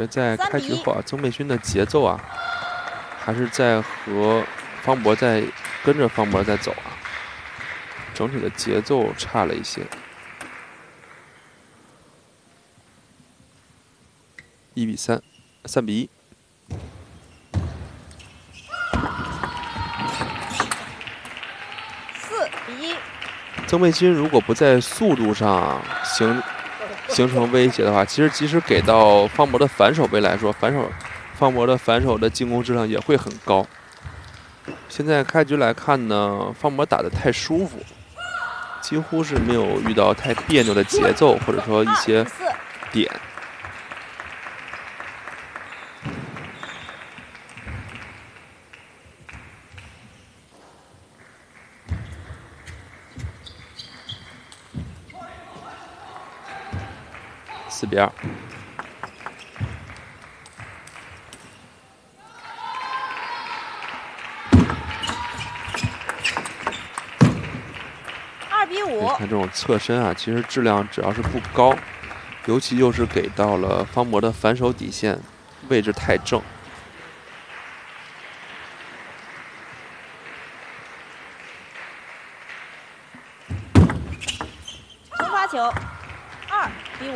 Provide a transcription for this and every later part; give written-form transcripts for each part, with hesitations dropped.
得在开局后啊，曾美勋的节奏啊，还是在和方博跟着方博在走啊，整体的节奏差了一些。1比3， 3比1。 4比1。 曾美勋如果不在速度上形成威胁的话，其实即使给到方博的反手位来说，方博的反手的进攻质量也会很高。现在开局来看呢，方博打得太舒服，几乎是没有遇到太别扭的节奏，或者说一些点。4比2。 2比5。 你看这种侧身啊，其实质量只要是不高，尤其又是给到了方博的反手底线，位置太正。 重发球，2比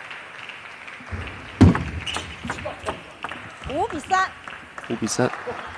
5。5比3。 5比3。